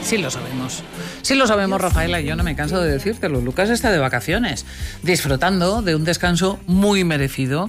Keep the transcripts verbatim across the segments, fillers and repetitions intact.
Sí lo sabemos. Sí lo sabemos, Rafaela, y yo no me canso de decírtelo. Lucas está de vacaciones, disfrutando de un descanso muy merecido.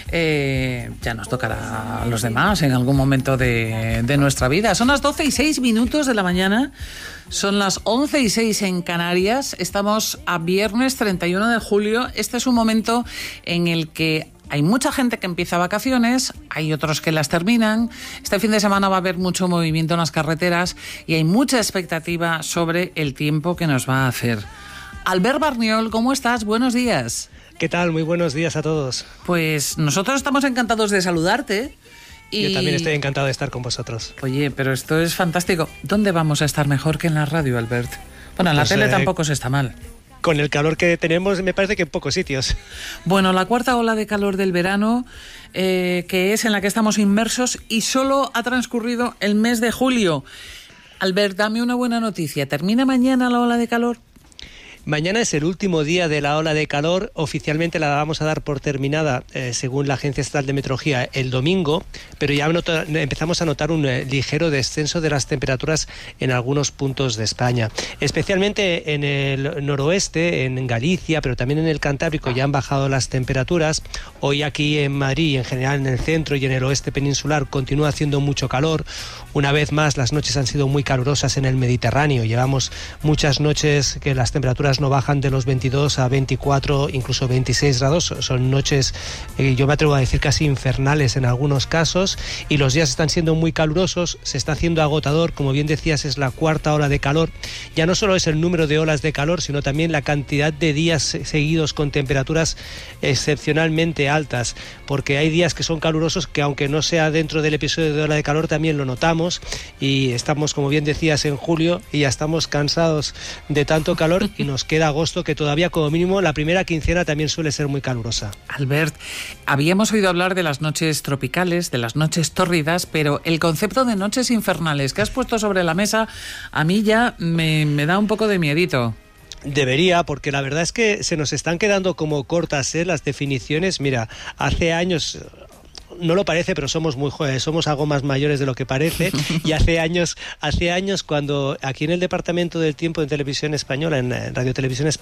Eh, ya nos tocará a los demás en algún momento de, de nuestra vida. Son las doce y seis minutos de la mañana. Son las once y seis en Canarias. Estamos a viernes treinta y uno de julio. Este es un momento en el que hay mucha gente que empieza vacaciones, hay otros que las terminan. Este fin de semana va a haber mucho movimiento en las carreteras y hay mucha expectativa sobre el tiempo que nos va a hacer. Albert Barniol, ¿cómo estás? Buenos días. ¿Qué tal? Muy buenos días a todos. Pues nosotros estamos encantados de saludarte. Y... Yo también estoy encantado de estar con vosotros. Oye, pero esto es fantástico. ¿Dónde vamos a estar mejor que en la radio, Albert? Bueno, en la pues, tele eh... tampoco se está mal. Con el calor que tenemos, me parece que en pocos sitios. Bueno, la cuarta ola de calor del verano, eh, que es en la que estamos inmersos, y solo ha transcurrido el mes de julio. Albert, dame una buena noticia. ¿Termina mañana la ola de calor? Mañana es el último día de la ola de calor. Oficialmente la vamos a dar por terminada, eh, según la Agencia Estatal de Meteorología, el domingo, pero ya nota, empezamos a notar un eh, ligero descenso de las temperaturas en algunos puntos de España. Especialmente en el noroeste, en Galicia, pero también en el Cantábrico ya han bajado las temperaturas. Hoy aquí en Madrid y en general en el centro y en el oeste peninsular continúa haciendo mucho calor. Una vez más, las noches han sido muy calurosas en el Mediterráneo. Llevamos muchas noches que las temperaturas no bajan de los veintidós a veinticuatro, incluso veintiséis grados. Son noches, eh, yo me atrevo a decir, casi infernales en algunos casos, y los días están siendo muy calurosos, se está haciendo agotador. Como bien decías, es la cuarta ola de calor. Ya no solo es el número de olas de calor, sino también la cantidad de días seguidos con temperaturas excepcionalmente altas, porque hay días que son calurosos que, aunque no sea dentro del episodio de ola de calor, también lo notamos, y estamos, como bien decías, en julio y ya estamos cansados de tanto calor y nos queda agosto, que todavía como mínimo la primera quincena también suele ser muy calurosa. Albert, habíamos oído hablar de las noches tropicales, de las noches tórridas, pero el concepto de noches infernales que has puesto sobre la mesa a mí ya me, me da un poco de miedito. Debería, porque la verdad es que se nos están quedando como cortas ¿eh? las definiciones. Mira, hace años... No lo parece, pero somos muy jóvenes, somos algo más mayores de lo que parece. Y hace años, hace años cuando aquí en el Departamento del Tiempo en Televisión Española, en Radio Televisión Española,